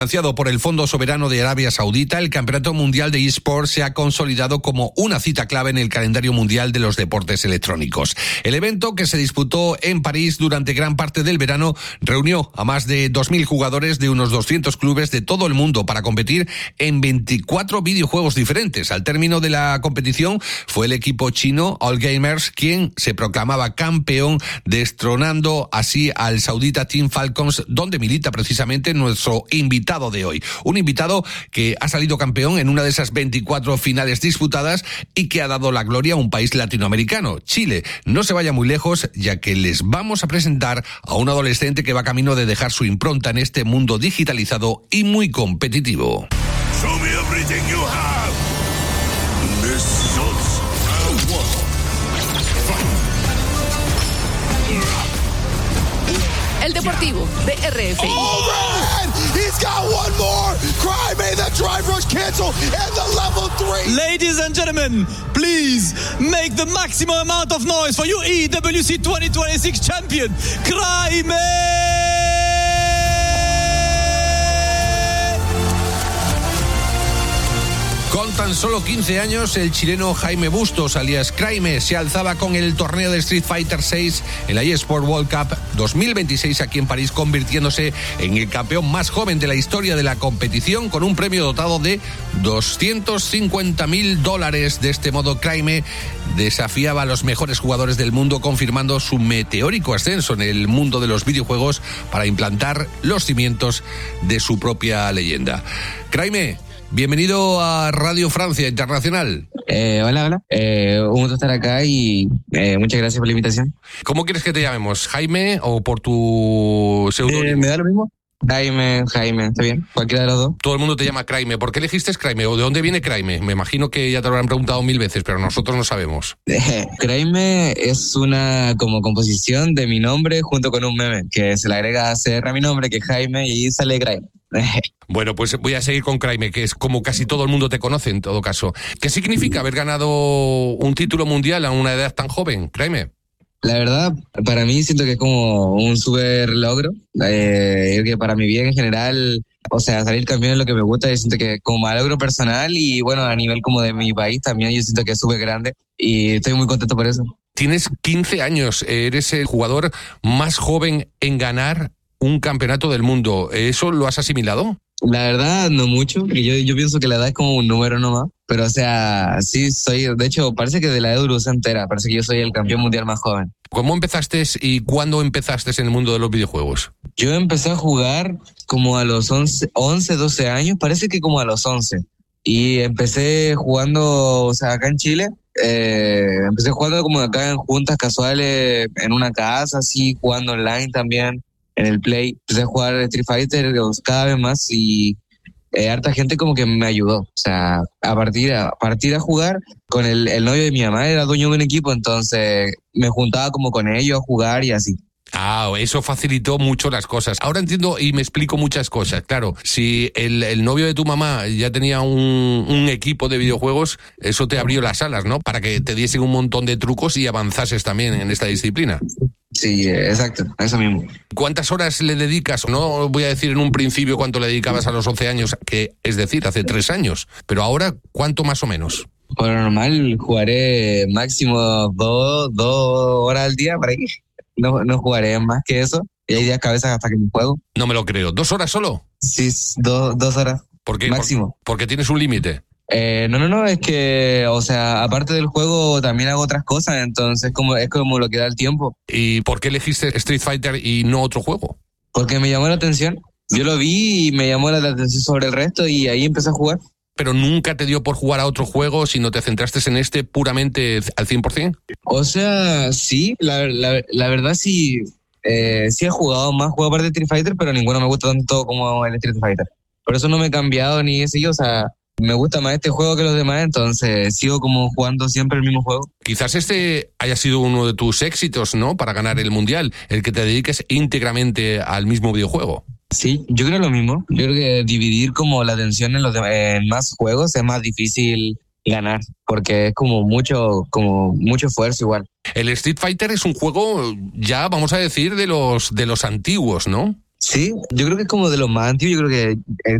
Financiado por el Fondo Soberano de Arabia Saudita, el Campeonato Mundial de eSports se ha consolidado como una cita clave en el calendario mundial de los deportes electrónicos. El evento, que se disputó en París durante gran parte del verano, reunió a más de 2.000 jugadores de unos 200 clubes de todo el mundo para competir en 24 videojuegos diferentes. Al término de la competición, fue el equipo chino All Gamers quien se proclamaba campeón, destronando así al saudita Team Falcons, donde milita precisamente nuestro invitado de hoy. Un invitado que ha salido campeón en una de esas 24 finales disputadas y que ha dado la gloria a un país latinoamericano, Chile. No se vaya muy lejos, ya que les vamos a presentar a un adolescente que va camino de dejar su impronta en este mundo digitalizado y muy competitivo. Show me everything you have. Missiles and one. El Deportivo de RFI. He's got one more. Cry made the drive rush cancel and the level 3. Ladies and gentlemen, please make the maximum amount of noise for your EWC 2026 champion, Cryme. Con tan solo 15 años, el chileno Jaime Bustos, alias Cryme, se alzaba con el torneo de Street Fighter VI en la eSport World Cup 2026 aquí en París, convirtiéndose en el campeón más joven de la historia de la competición, con un premio dotado de $250.000. De este modo, Cryme desafiaba a los mejores jugadores del mundo, confirmando su meteórico ascenso en el mundo de los videojuegos para implantar los cimientos de su propia leyenda. Cryme, bienvenido a Radio Francia Internacional. Hola. Un gusto estar acá y muchas gracias por la invitación. ¿Cómo quieres que te llamemos? ¿Jaime o por tu seudónimo? ¿Me da lo mismo? Jaime, está bien, cualquiera de los dos. Todo el mundo te llama Cryme. ¿Por qué elegiste Cryme? ¿O de dónde viene Cryme? Me imagino que ya te lo habrán preguntado 1000 veces, pero nosotros no sabemos. Cryme es una como composición de mi nombre junto con un meme, que se le agrega CR a mi nombre, que es Jaime, y sale Cryme. Bueno, pues voy a seguir con Cryme, que es como casi todo el mundo te conoce en todo caso. ¿Qué significa haber ganado un título mundial a una edad tan joven, Cryme? La verdad, para mí siento que es como un súper logro, que para mi vida en general, o sea, salir campeón es lo que me gusta, y siento que como a logro personal y bueno, a nivel como de mi país también, yo siento que es súper grande y estoy muy contento por eso. Tienes 15 años, eres el jugador más joven en ganar un campeonato del mundo. ¿Eso lo has asimilado? La verdad, no mucho, porque yo pienso que la edad es como un número nomás. Pero, o sea, sí soy, de hecho, parece que de la Eurosa entera, parece que yo soy el campeón mundial más joven. ¿Cómo empezaste y cuándo empezaste en el mundo de los videojuegos? Yo empecé a jugar como a los 11, 12 años, parece que como a los 11. Y empecé jugando, o sea, acá en Chile, empecé jugando como acá en juntas casuales, en una casa, así, jugando online también. En el Play, empecé a jugar Street Fighter cada vez más y harta gente como que me ayudó. O sea, a partir a jugar con el novio de mi mamá, era dueño de un equipo, entonces me juntaba como con ellos a jugar y así. Ah, eso facilitó mucho las cosas. Ahora entiendo y me explico muchas cosas. Claro, si el novio de tu mamá ya tenía un equipo de videojuegos, eso te abrió las alas, ¿no? Para que te diesen un montón de trucos y avanzases también en esta disciplina. Sí, exacto, eso mismo. ¿Cuántas horas le dedicas? No voy a decir en un principio cuánto le dedicabas a los 11 años, que es decir, hace 3 años. Pero ahora, ¿cuánto más o menos? Por lo normal, jugaré máximo 2 horas al día, por ahí. No jugaré más que eso. Y hay días cabezas hasta que me juego. No me lo creo. ¿2 horas solo? Sí, 2 horas. ¿Por qué? Máximo. Porque tienes un límite. No, es que, o sea, aparte del juego también hago otras cosas, entonces es como lo que da el tiempo. ¿Y por qué elegiste Street Fighter y no otro juego? Porque me llamó la atención. Yo lo vi y me llamó la atención sobre el resto y ahí empecé a jugar. ¿Pero nunca te dio por jugar a otro juego, sino te centraste en este puramente al 100%? O sea, sí, la verdad sí, sí he jugado más juegos aparte de Street Fighter, pero ninguno me gusta tanto como el Street Fighter. Por eso no me he cambiado ni he seguido, o sea, me gusta más este juego que los demás, entonces sigo como jugando siempre el mismo juego. Quizás este haya sido uno de tus éxitos, ¿no?, para ganar el Mundial, el que te dediques íntegramente al mismo videojuego. Sí, yo creo lo mismo. Yo creo que dividir como la atención en más juegos es más difícil ganar, porque es como mucho esfuerzo igual. El Street Fighter es un juego ya, vamos a decir, de los antiguos, ¿no? Sí, yo creo que es como de los más antiguos, yo creo que